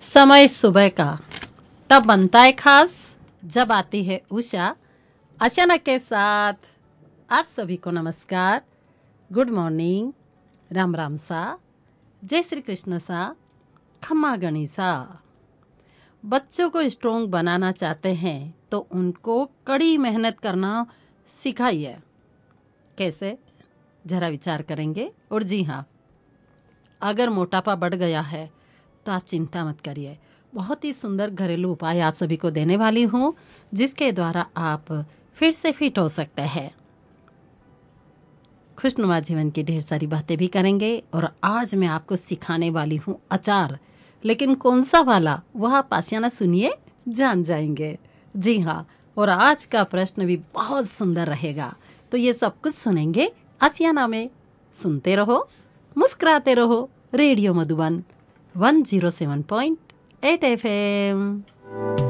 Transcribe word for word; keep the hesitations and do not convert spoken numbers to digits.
समय सुबह का तब बनता है खास जब आती है उषा। अचानक के साथ आप सभी को नमस्कार, गुड मॉर्निंग, राम राम सा, जय श्री कृष्ण सा, खम्मा गणिसा। बच्चों को स्ट्रोंग बनाना चाहते हैं तो उनको कड़ी मेहनत करना सिखाइए। कैसे, जरा विचार करेंगे। और जी हाँ, अगर मोटापा बढ़ गया है तो आप चिंता मत करिए, बहुत ही सुंदर घरेलू उपाय आप सभी को देने वाली हूँ जिसके द्वारा आप फिर से फिट हो सकते हैं। खुशनुमा जीवन की ढेर सारी बातें भी करेंगे और आज मैं आपको सिखाने वाली हूँ अचार, लेकिन कौन सा वाला वह आप आशियाना सुनिए, जान जाएंगे। जी हाँ, और आज का प्रश्न भी बहुत सुंदर रहेगा, तो ये सब कुछ सुनेंगे आशियाना में। सुनते रहो, मुस्कुराते रहो। Radio Madhuban one zero seven point eight F M.